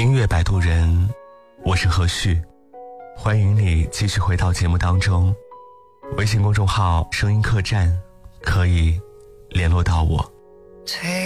音乐摆渡人，我是何旭，欢迎你继续回到节目当中。微信公众号声音客栈可以联络到我。